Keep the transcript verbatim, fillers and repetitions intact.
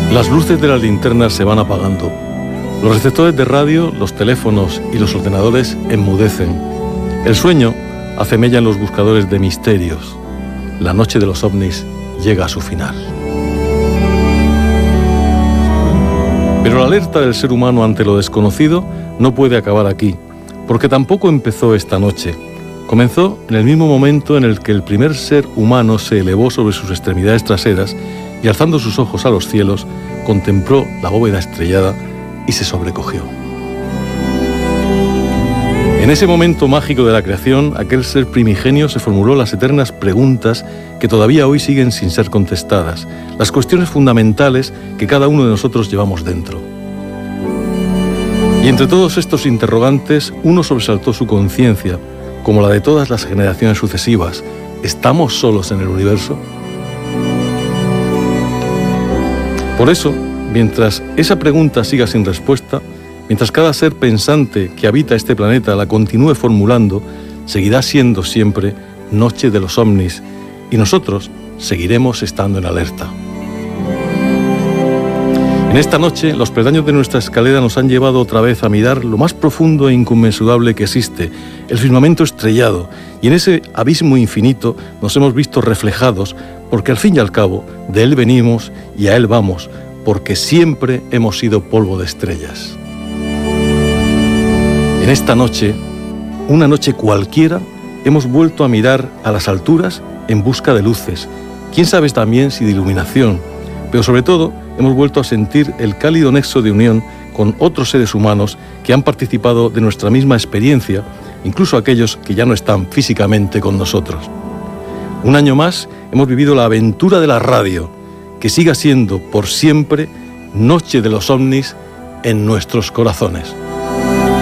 Las luces de las linternas se van apagando. Los receptores de radio, los teléfonos y los ordenadores enmudecen. El sueño hace mella en los buscadores de misterios. La noche de los ovnis llega a su final. Pero la alerta del ser humano ante lo desconocido no puede acabar aquí, porque tampoco empezó esta noche. Comenzó en el mismo momento en el que el primer ser humano se elevó sobre sus extremidades traseras y, alzando sus ojos a los cielos, contempló la bóveda estrellada y se sobrecogió. En ese momento mágico de la creación, aquel ser primigenio se formuló las eternas preguntas que todavía hoy siguen sin ser contestadas, las cuestiones fundamentales que cada uno de nosotros llevamos dentro. Y entre todos estos interrogantes, uno sobresaltó su conciencia, como la de todas las generaciones sucesivas. ¿Estamos solos en el universo? Por eso, mientras esa pregunta siga sin respuesta, mientras cada ser pensante que habita este planeta la continúe formulando, seguirá siendo siempre noche de los ovnis y nosotros seguiremos estando en alerta. En esta noche, los peldaños de nuestra escalera nos han llevado otra vez a mirar lo más profundo e inconmensurable que existe, el firmamento estrellado, y en ese abismo infinito nos hemos visto reflejados, porque al fin y al cabo de él venimos y a él vamos, porque siempre hemos sido polvo de estrellas. En esta noche, una noche cualquiera, hemos vuelto a mirar a las alturas en busca de luces, quién sabe también si de iluminación, pero sobre todo hemos vuelto a sentir el cálido nexo de unión con otros seres humanos que han participado de nuestra misma experiencia, incluso aquellos que ya no están físicamente con nosotros. Un año más hemos vivido la aventura de la radio, que siga siendo por siempre noche de los ovnis en nuestros corazones.